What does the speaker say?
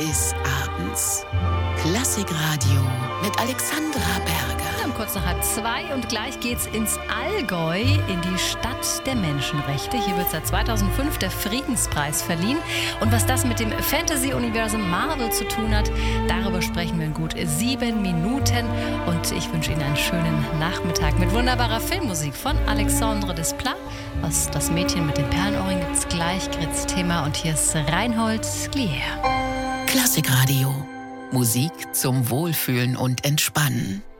Ist abends. Klassikradio mit Alexandra Berger. Um kurz nach 1:30 und gleich geht's ins Allgäu, in die Stadt der Menschenrechte. Hier wird seit 2005 der Friedenspreis verliehen. Und was das mit dem Fantasy-Universum Marvel zu tun hat, darüber sprechen wir in gut 7 Minuten. Und ich wünsche Ihnen einen schönen Nachmittag mit wunderbarer Filmmusik von Alexandre Desplat. Was das Mädchen mit den Perlenohrringen gibt's gleich, Grits Thema. Und hier ist Reinhold Glier. Klassikradio. Musik zum Wohlfühlen und Entspannen.